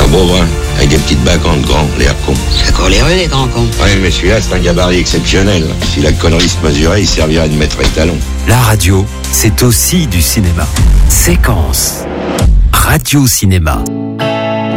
beau, hein, avec des petites bacantes grands, l'air con. C'est encore les rues, les grands cons. Oui, mais celui-là, c'est un gabarit exceptionnel. Si la connerie se mesurait, il servirait de maître étalon. La radio, c'est aussi du cinéma. Séquence. Radio Cinéma.